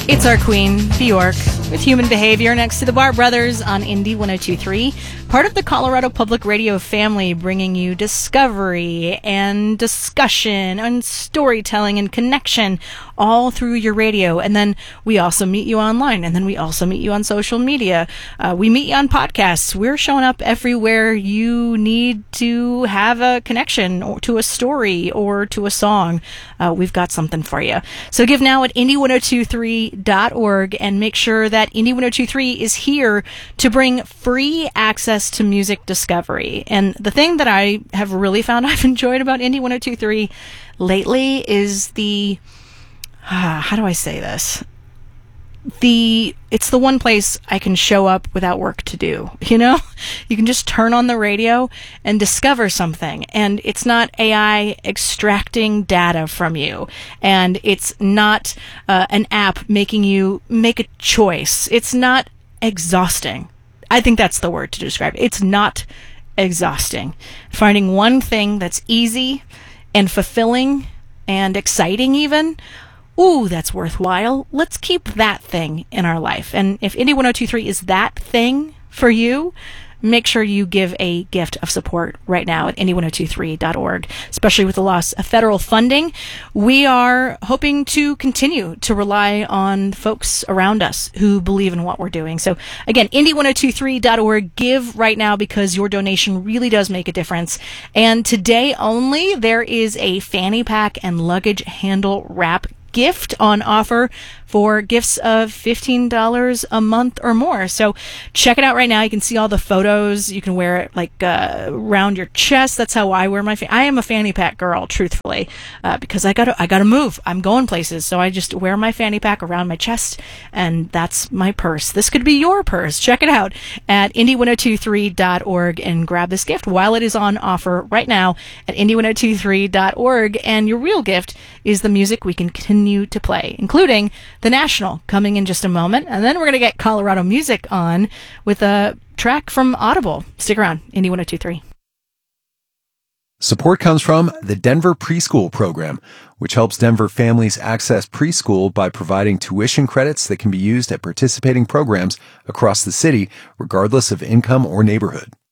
It's our queen, Bjork, with Human Behavior next to the Bar Brothers on Indie 102.3, part of the Colorado Public Radio family, bringing you discovery and discussion and storytelling and connection all through your radio. And then we also meet you online, and then we also meet you on social media. We meet you on podcasts. We're showing up everywhere you need to have a connection or to a story or to a song. We've got something for you. So give now at indie1023.org and make sure that Indie 1023 is here to bring free access to music discovery. And the thing that I have really found I've enjoyed about Indie 1023 lately is the, how do I say this? It's the one place I can show up without work to do, you know? You can just turn on the radio and discover something, and it's not AI extracting data from you, and it's not an app making you make a choice. It's not exhausting. I think that's the word to describe it. It's not exhausting. Finding one thing that's easy and fulfilling and exciting even, ooh, that's worthwhile. Let's keep that thing in our life. And if Indie 1023 is that thing for you, make sure you give a gift of support right now at indie1023.org, especially with the loss of federal funding. We are hoping to continue to rely on folks around us who believe in what we're doing. So again, indie1023.org, give right now because your donation really does make a difference. And today only, there is a fanny pack and luggage handle wrap gift on offer for gifts of $15 a month or more. So check it out right now. You can see all the photos. You can wear it like around your chest. That's how I wear my I am a fanny pack girl, truthfully, because I gotta move. I'm going places, so I just wear my fanny pack around my chest, and that's my purse. This could be your purse. Check it out at indie1023.org and grab this gift while it is on offer right now at indie1023.org. And your real gift is the music we can continue to play, including The National, coming in just a moment. And then we're going to get Colorado music on with a track from Audible. Stick around, Indie 102.3. Support comes from the Denver Preschool Program, which helps Denver families access preschool by providing tuition credits that can be used at participating programs across the city, regardless of income or neighborhood.